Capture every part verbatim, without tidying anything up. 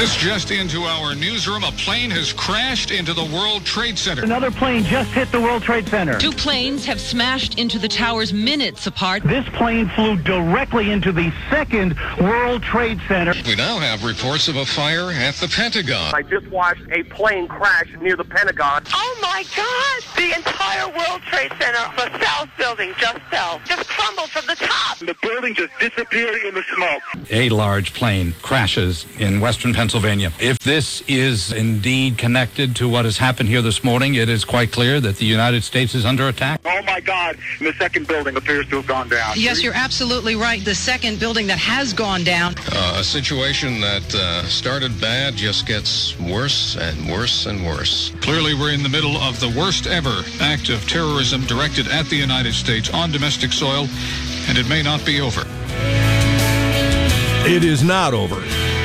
This just into our newsroom. A plane has crashed into the World Trade Center. Another plane just hit the World Trade Center. Two planes have smashed into the towers minutes apart. This plane flew directly into the second World Trade Center. We now have reports of a fire at the Pentagon. I just watched a plane crash near the Pentagon. Oh, my God! The entire World Trade Center, the South Building, just fell. Just crumbled from the top. The building just disappeared in the smoke. A large plane crashes in western Pennsylvania. If this is indeed connected to what has happened here this morning, it is quite clear that the United States is under attack. Oh, my God. And the second building appears to have gone down. Yes, you're absolutely right. The second building that has gone down. Uh, a situation that uh, started bad just gets worse and worse and worse. Clearly, we're in the middle of the worst ever act of terrorism directed at the United States on domestic soil, and it may not be over. It is not over.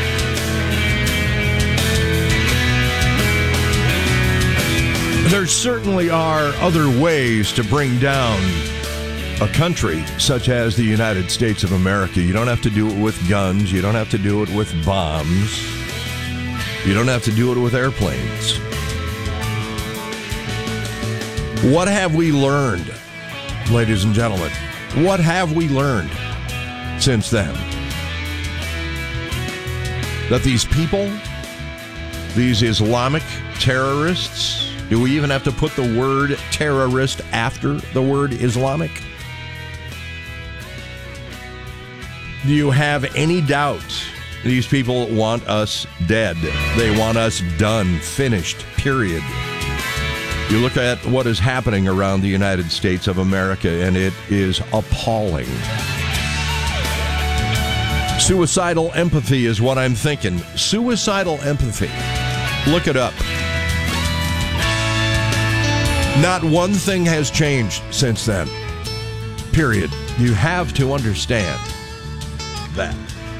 There certainly are other ways to bring down a country such as the United States of America. You don't have to do it with guns. You don't have to do it with bombs. You don't have to do it with airplanes. What have we learned, ladies and gentlemen? What have we learned since then? That these people, these Islamic terrorists, do we even have to put the word terrorist after the word Islamic? Do you have any doubt these people want us dead? They want us done, finished, period. You look at what is happening around the United States of America, and it is appalling. Suicidal empathy is what I'm thinking. Suicidal empathy. Look it up. Not one thing has changed since then. Period. You have to understand that.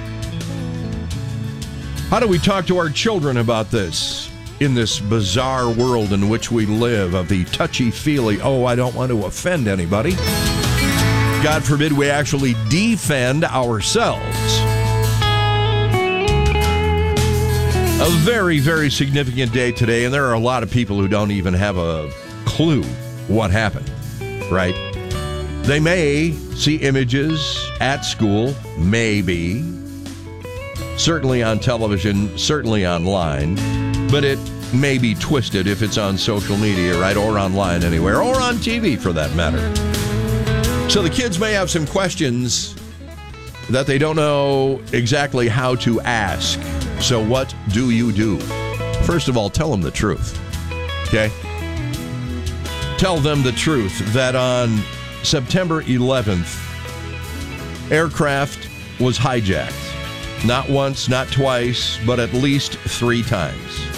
How do we talk to our children about this in this bizarre world in which we live, of the touchy-feely, oh, I don't want to offend anybody? God forbid we actually defend ourselves. A very, very significant day today, and there are a lot of people who don't even have a clue what happened, right? They may see images at school, maybe, certainly on television, certainly online, but it may be twisted if it's on social media, right, or online anywhere, or on T V for that matter. So the kids may have some questions that they don't know exactly how to ask. So what do you do? First of all, tell them the truth, okay? Tell them the truth that on September eleventh, aircraft was hijacked. Not once, not twice, but at least three times.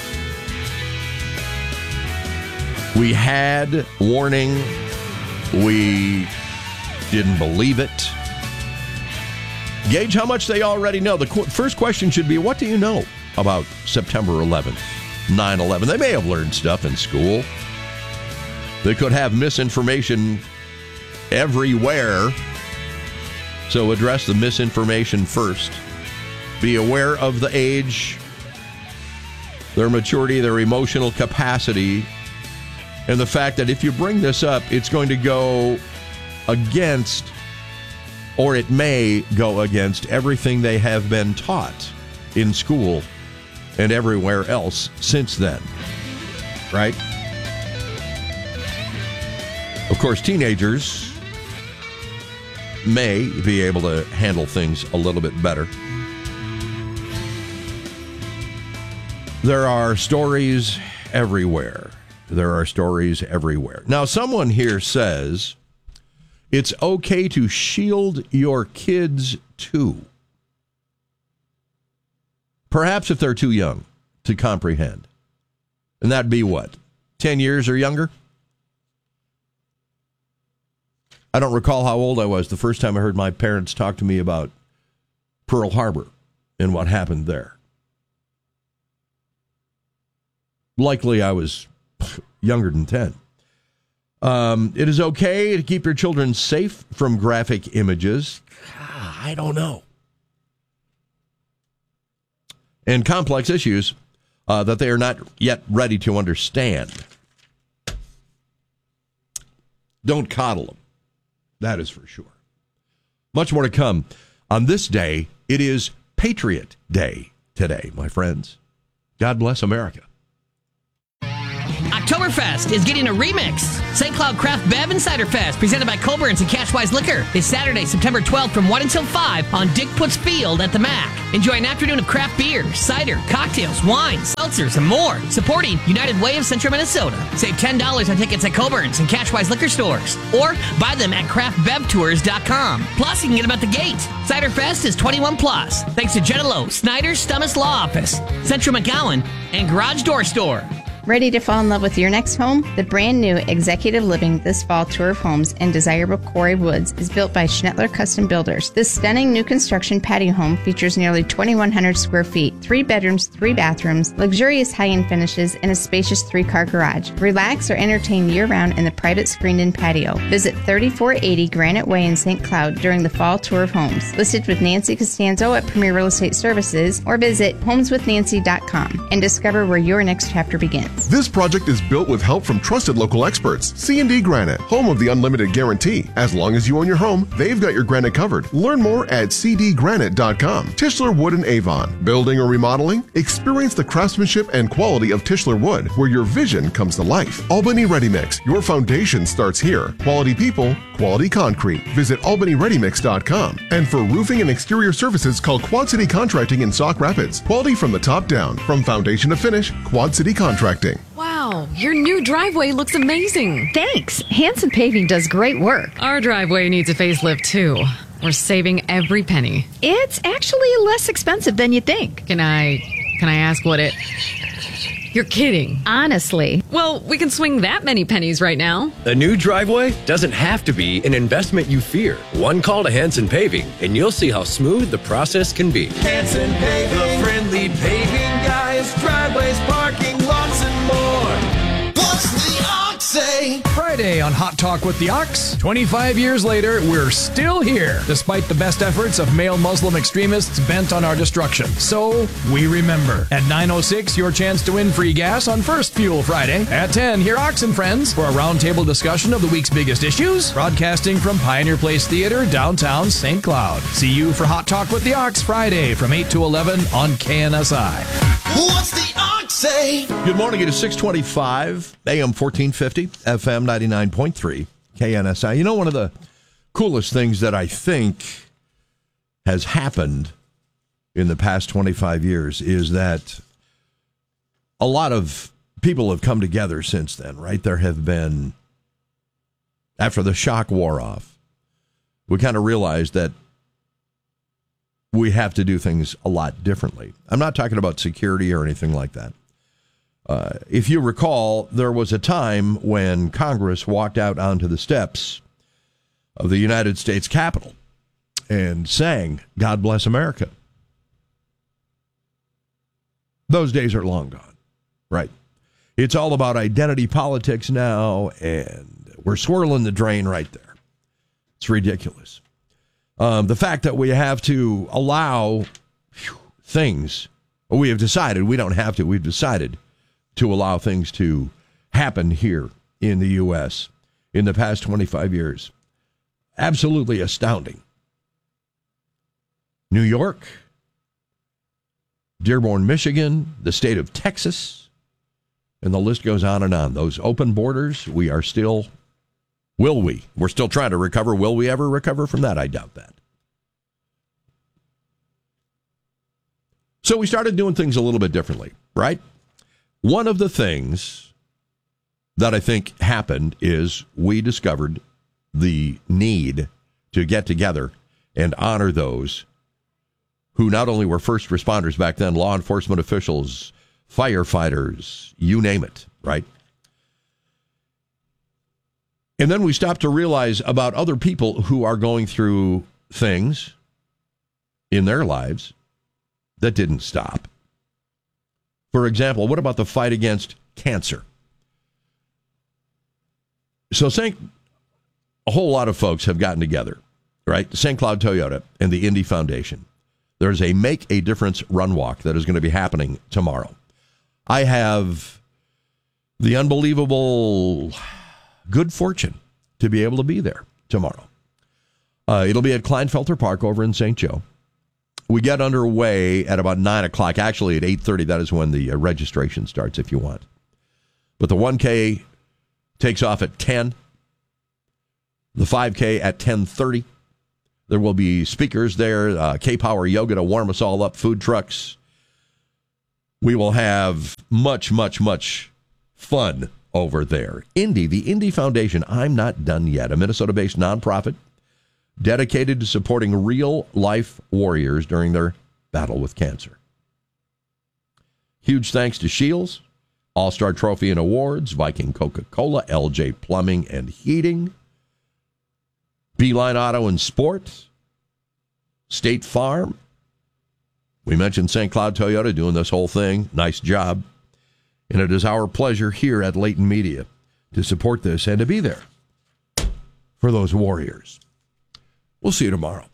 We had warning. We didn't believe it. Gauge how much they already know. The qu- first question should be, what do you know about September eleventh, nine eleven? They may have learned stuff in school. They could have misinformation everywhere. So address the misinformation first. Be aware of the age, their maturity, their emotional capacity, and the fact that if you bring this up, it's going to go against, or it may go against, everything they have been taught in school and everywhere else since then. Right? Of course, teenagers may be able to handle things a little bit better. There are stories everywhere. There are stories everywhere. Now, someone here says it's okay to shield your kids too. Perhaps if they're too young to comprehend. And that'd be what? ten years or younger? I don't recall how old I was the first time I heard my parents talk to me about Pearl Harbor and what happened there. Likely I was younger than ten. Um, it is okay to keep your children safe from graphic images. Ah, I don't know. and complex issues uh, that they are not yet ready to understand. Don't coddle them. That is for sure. Much more to come. On this day, it is Patriot Day today, my friends. God bless America. Oktoberfest is getting a remix. Saint Cloud Craft Bev and Cider Fest, presented by Colburn's and Cashwise Liquor, is Saturday, September twelfth from one until five on Dick Putz Field at the Mac. Enjoy an afternoon of craft beer, cider, cocktails, wine, seltzers, and more. Supporting United Way of Central Minnesota. Save ten dollars on tickets at Colburn's and Cashwise Liquor stores. Or buy them at craft bev tours dot com. Plus, you can get them at the gate. Cider Fest is twenty-one plus. Thanks to Genelo, Snyder's Stummis Law Office, Central McGowan, and Garage Door Store. Ready to fall in love with your next home? The brand new Executive Living This Fall Tour of Homes in desirable Quarry Woods is built by Schnettler Custom Builders. This stunning new construction patio home features nearly twenty-one hundred square feet, three bedrooms, three bathrooms, luxurious high-end finishes, and a spacious three-car garage. Relax or entertain year-round in the private screened-in patio. Visit thirty-four eighty Granite Way in Saint Cloud during the Fall Tour of Homes. Listed with Nancy Costanzo at Premier Real Estate Services, or visit homes with nancy dot com and discover where your next chapter begins. This project is built with help from trusted local experts. C and D Granite, home of the unlimited guarantee. As long as you own your home, they've got your granite covered. Learn more at c d granite dot com. Tischler Wood and Avon. Building or remodeling? Experience the craftsmanship and quality of Tischler Wood, where your vision comes to life. Albany Ready Mix. Your foundation starts here. Quality people, quality concrete. Visit albany ready mix dot com. And for roofing and exterior services, call Quad City Contracting in Sauk Rapids. Quality from the top down. From foundation to finish, Quad City Contracting. Wow, your new driveway looks amazing. Thanks. Hanson Paving does great work. Our driveway needs a facelift, too. We're saving every penny. It's actually less expensive than you think. Can I, can I ask what it... You're kidding. Honestly. Well, we can swing that many pennies right now. A new driveway doesn't have to be an investment you fear. One call to Hanson Paving, and you'll see how smooth the process can be. Hanson Paving, the friendly paving guys, driveways, parking lots, and more. What's the ox say? Friday on Hot Talk with the Ox. twenty-five years later, we're still here, despite the best efforts of male Muslim extremists bent on our destruction. So, we remember. At nine oh six, your chance to win free gas on First Fuel Friday. At ten, hear Ox and Friends for a roundtable discussion of the week's biggest issues. Broadcasting from Pioneer Place Theater, downtown Saint Cloud. See you for Hot Talk with the Ox Friday from eight to eleven on K N S I. What's the ox say? Good morning. It is six twenty-five, A M fourteen fifty, F M ninety-nine point three, K N S I. You know, one of the coolest things that I think has happened in the past twenty-five years is that a lot of people have come together since then, right? There have been, after the shock wore off, we kind of realized that we have to do things a lot differently. I'm not talking about security or anything like that. Uh, if you recall, there was a time when Congress walked out onto the steps of the United States Capitol and sang, "God Bless America." Those days are long gone, right? It's all about identity politics now, and we're swirling the drain right there. It's ridiculous. Um, the fact that we have to allow whew, things, we have decided, we don't have to, we've decided to allow things to happen here in the U S in the past twenty-five years. Absolutely astounding. New York, Dearborn, Michigan, the state of Texas, and the list goes on and on. Those open borders, we are still, will we? We're still trying to recover. Will we ever recover from that? I doubt that. So we started doing things a little bit differently, right? One of the things that I think happened is we discovered the need to get together and honor those who not only were first responders back then, law enforcement officials, firefighters, you name it, right? And then we stopped to realize about other people who are going through things in their lives that didn't stop. For example, what about the fight against cancer? So Saint, a whole lot of folks have gotten together, right? Saint Cloud Toyota and the Indy Foundation There's a Make a Difference run walk that is going to be happening tomorrow. I have the unbelievable good fortune to be able to be there tomorrow. Uh, it'll be at Kleinfelter Park over in Saint Joe. We get underway at about nine o'clock. Actually, at eight thirty, that is when the uh, registration starts, if you want. But the one K takes off at ten. The five K at ten thirty. There will be speakers there, uh, K-Power Yoga to warm us all up, food trucks. We will have much, much, much fun over there. Indy, the Indy Foundation, I'm Not Done Yet, a Minnesota-based nonprofit dedicated to supporting real-life warriors during their battle with cancer. Huge thanks to Shields, All-Star Trophy and Awards, Viking Coca-Cola, L J Plumbing and Heating, Beeline Auto and Sports, State Farm. We mentioned Saint Cloud Toyota doing this whole thing. Nice job. And it is our pleasure here at Leighton Media to support this and to be there for those warriors. We'll see you tomorrow.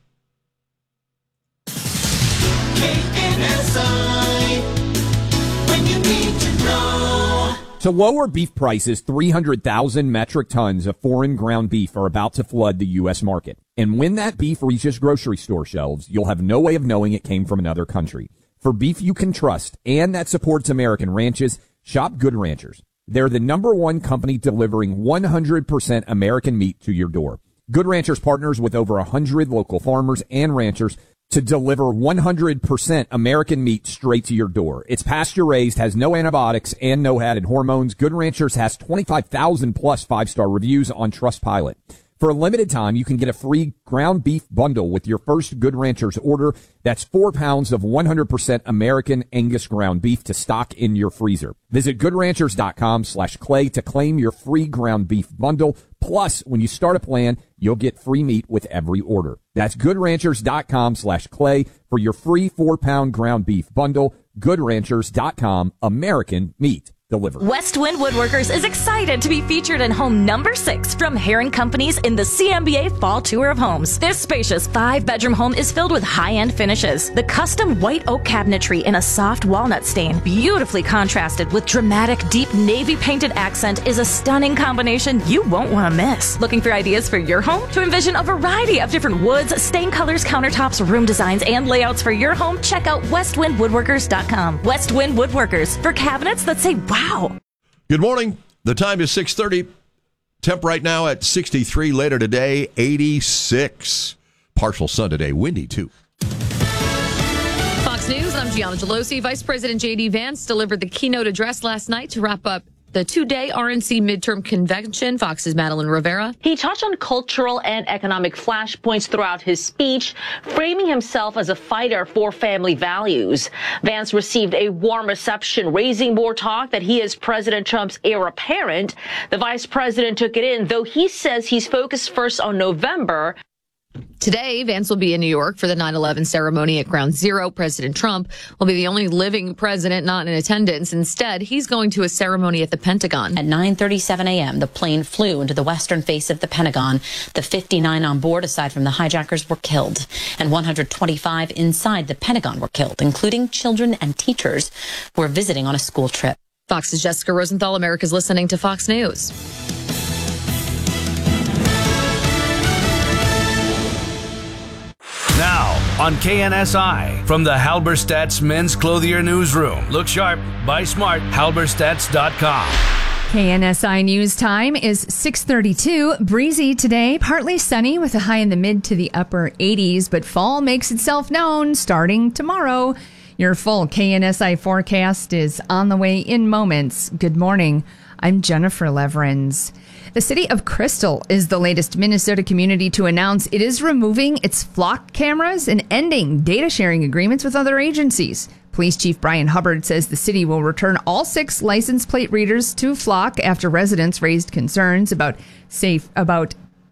K N S I, when you need to know. To lower beef prices, three hundred thousand metric tons of foreign ground beef are about to flood the U S market. And when that beef reaches grocery store shelves, you'll have no way of knowing it came from another country. For beef you can trust and that supports American ranches, shop Good Ranchers. They're the number one company delivering one hundred percent American meat to your door. Good Ranchers partners with over one hundred local farmers and ranchers to deliver one hundred percent American meat straight to your door. It's pasture-raised, has no antibiotics, and no added hormones. Good Ranchers has twenty-five thousand plus five-star reviews on Trustpilot. For a limited time, you can get a free ground beef bundle with your first Good Ranchers order. That's four pounds of one hundred percent American Angus ground beef to stock in your freezer. Visit goodranchers.com slash clay to claim your free ground beef bundle. Plus, when you start a plan, you'll get free meat with every order. That's goodranchers.com slash clay for your free four-pound ground beef bundle. Goodranchers dot com, American meat delivered. Westwind Woodworkers is excited to be featured in home number six from Heron Companies in the C M B A Fall Tour of Homes. This spacious five-bedroom home is filled with high-end finishes. The custom white oak cabinetry in a soft walnut stain, beautifully contrasted with dramatic deep navy painted accent, is a stunning combination you won't want to miss. Looking for ideas for your home? To envision a variety of different woods, stain colors, countertops, room designs, and layouts for your home, check out westwind woodworkers dot com. Westwind Woodworkers, for cabinets that say wow. Wow. Good morning. The time is six thirty. Temp right now at sixty-three. Later today, eighty-six. Partial sun today. Windy, too. Fox News, I'm Gianna Gelosi. Vice President J D. Vance delivered the keynote address last night to wrap up the two-day R N C midterm convention. Fox's Madeline Rivera. He touched on cultural and economic flashpoints throughout his speech, framing himself as a fighter for family values. Vance received a warm reception, raising more talk that he is President Trump's heir apparent. The vice president took it in, though he says he's focused first on November. Today, Vance will be in New York for the nine eleven ceremony at Ground Zero. President Trump will be the only living president not in attendance. Instead, he's going to a ceremony at the Pentagon. At nine thirty-seven a.m., the plane flew into the western face of the Pentagon. The fifty-nine on board, aside from the hijackers, were killed, and one hundred twenty-five inside the Pentagon were killed, including children and teachers who were visiting on a school trip. Fox's Jessica Rosenthal. America's listening to Fox News. Now, on K N S I, from the Halberstadt's Men's Clothier Newsroom. Look sharp, buy smart, halberstadts dot com. K N S I News Time is six thirty-two. Breezy today, partly sunny with a high in the mid to the upper eighties, but fall makes itself known starting tomorrow. Your full K N S I forecast is on the way in moments. Good morning. I'm Jennifer Leverins. The city of Crystal is the latest Minnesota community to announce it is removing its flock cameras and ending data sharing agreements with other agencies. Police Chief Brian Hubbard says the city will return all six license plate readers to Flock after residents raised concerns about safe about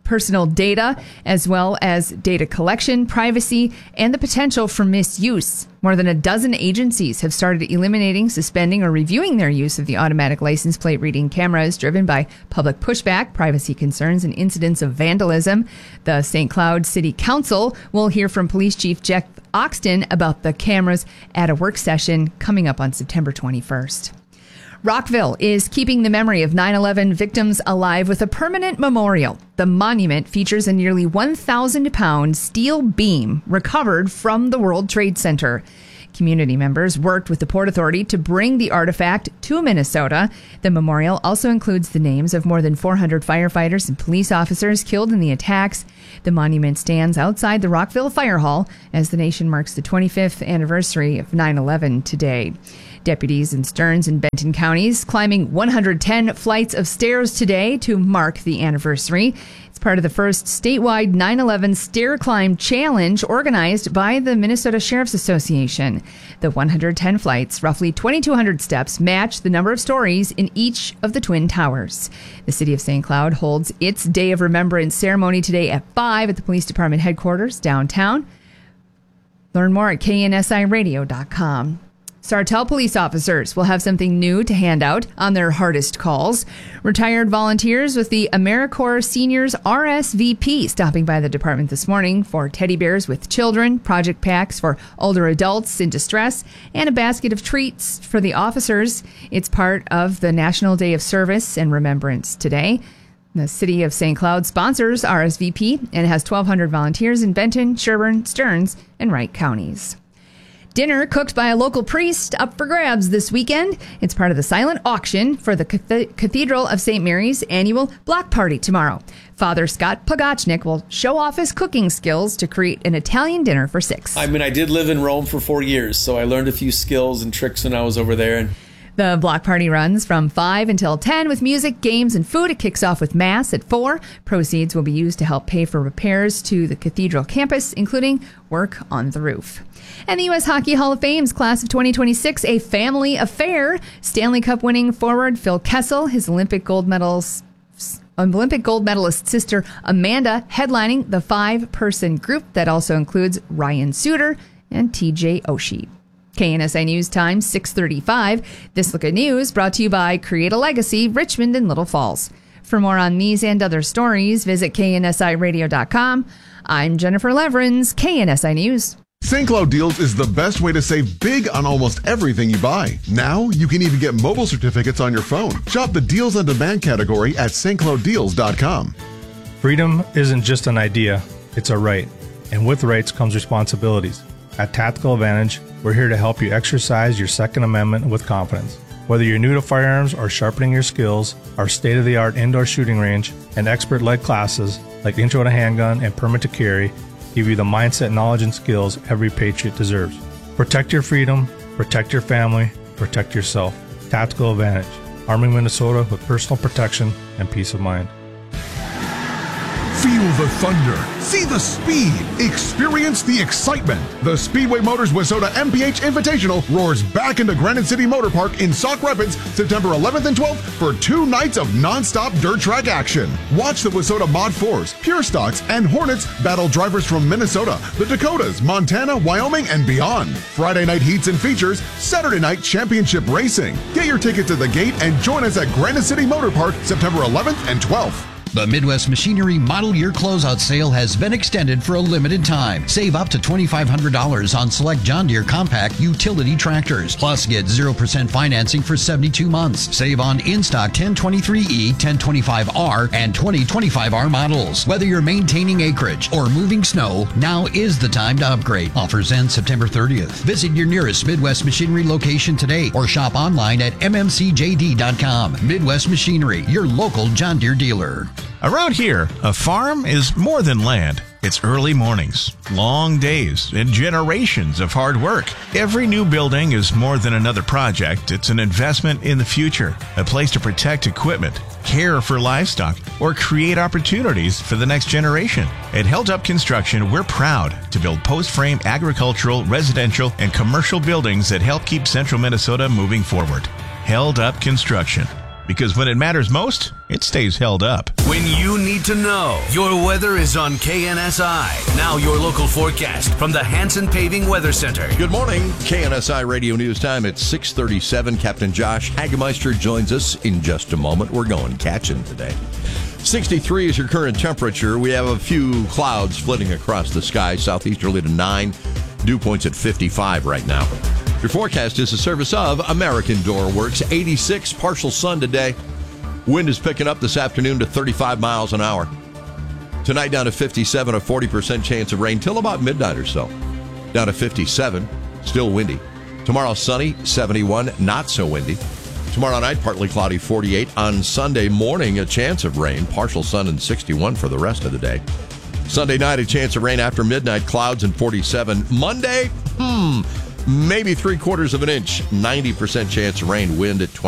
personal data, as well as data collection, privacy, and the potential for misuse. More than a dozen agencies have started eliminating, suspending, or reviewing their use of the automatic license plate reading cameras, driven by public pushback, privacy concerns, and incidents of vandalism. The Saint Cloud City Council will hear from Police Chief Jeff Oxton about the cameras at a work session coming up on September twenty-first. Rockville is keeping the memory of nine eleven victims alive with a permanent memorial. The monument features a nearly one thousand pound steel beam recovered from the World Trade Center. Community members worked with the Port Authority to bring the artifact to Minnesota. The memorial also includes the names of more than four hundred firefighters and police officers killed in the attacks. The monument stands outside the Rockville Fire Hall as the nation marks the twenty-fifth anniversary of nine eleven today. Deputies in Stearns and Benton counties climbing one hundred ten flights of stairs today to mark the anniversary. It's part of the first statewide nine eleven Stair Climb Challenge organized by the Minnesota Sheriff's Association. The one hundred ten flights, roughly twenty-two hundred steps, match the number of stories in each of the Twin Towers. The city of Saint Cloud holds its Day of Remembrance ceremony today at five at the Police Department headquarters downtown. Learn more at K N S I radio dot com. Sartell police officers will have something new to hand out on their hardest calls. Retired volunteers with the AmeriCorps Seniors R S V P stopping by the department this morning for teddy bears with children, project packs for older adults in distress, and a basket of treats for the officers. It's part of the National Day of Service and Remembrance today. The city of Saint Cloud sponsors R S V P and has twelve hundred volunteers in Benton, Sherburne, Stearns, and Wright counties. Dinner cooked by a local priest up for grabs this weekend. It's part of the silent auction for the Cath- Cathedral of Saint Mary's annual block party tomorrow. Father Scott Pogachnik will show off his cooking skills to create an Italian dinner for six. I mean, I did live in Rome for four years, so I learned a few skills and tricks when I was over there. And the block party runs from five until ten with music, games, and food. It kicks off with Mass at four. Proceeds will be used to help pay for repairs to the cathedral campus, including work on the roof. And the U S Hockey Hall of Fame's class of twenty twenty-six, a family affair. Stanley Cup winning forward Phil Kessel, his Olympic gold medals, Olympic gold medalist sister Amanda, headlining the five-person group that also includes Ryan Suter and T J Oshie. K N S I News Time, six thirty-five. This Look at News brought to you by Create a Legacy, Richmond and Little Falls. For more on these and other stories, visit K N S I radio dot com. I'm Jennifer Leverins, K N S I News. Saint Cloud Deals is the best way to save big on almost everything you buy. Now, you can even get mobile certificates on your phone. Shop the Deals on Demand category at St Cloud Deals dot com. Freedom isn't just an idea, it's a right. And with rights comes responsibilities. At Tactical Advantage, we're here to help you exercise your Second Amendment with confidence. Whether you're new to firearms or sharpening your skills, our state-of-the-art indoor shooting range and expert-led classes like Intro to Handgun and Permit to Carry give you the mindset, knowledge, and skills every patriot deserves. Protect your freedom, protect your family, protect yourself. Tactical Advantage, arming Minnesota with personal protection and peace of mind. Feel the thunder. See the speed. Experience the excitement. The Speedway Motors Wissota M P H Invitational roars back into Granite City Motor Park in Sauk Rapids September eleventh and twelfth for two nights of non-stop dirt track action. Watch the Wissota Mod fours, Pure Stocks, and Hornets battle drivers from Minnesota, the Dakotas, Montana, Wyoming, and beyond. Friday night heats and features, Saturday night championship racing. Get your tickets at the gate and join us at Granite City Motor Park September eleventh and twelfth. The Midwest Machinery Model Year Closeout Sale has been extended for a limited time. Save up to twenty-five hundred dollars on select John Deere compact utility tractors. Plus, get zero percent financing for seventy-two months. Save on in-stock ten twenty-three E, ten twenty-five R, and twenty twenty-five R models. Whether you're maintaining acreage or moving snow, now is the time to upgrade. Offers end September thirtieth. Visit your nearest Midwest Machinery location today or shop online at M M C J D dot com. Midwest Machinery, your local John Deere dealer. Around here, a farm is more than land. It's early mornings, long days, and generations of hard work. Every new building is more than another project. It's an investment in the future, a place to protect equipment, care for livestock, or create opportunities for the next generation. At Held Up Construction, we're proud to build post-frame agricultural, residential, and commercial buildings that help keep central Minnesota moving forward. Held Up Construction. Because when it matters most, it stays held up. When you need to know, your weather is on K N S I. Now your local forecast from the Hanson Paving Weather Center. Good morning. K N S I Radio News Time at six thirty-seven. Captain Josh Hagemeister joins us in just a moment. We're going catching today. sixty-three is your current temperature. We have a few clouds flitting across the sky. Southeasterly to nine. Dew points at fifty-five right now. Your forecast is a service of American Door Works. eighty-six, partial sun today. Wind is picking up this afternoon to thirty-five miles an hour. Tonight down to fifty-seven, a forty percent chance of rain till about midnight or so. Down to fifty-seven, still windy. Tomorrow sunny, seventy-one, not so windy. Tomorrow night partly cloudy, forty-eight. On Sunday morning, a chance of rain, partial sun and sixty-one for the rest of the day. Sunday night, a chance of rain after midnight, clouds and forty-seven. Monday, hmm, maybe three quarters of an inch, ninety percent chance of rain, wind at twenty.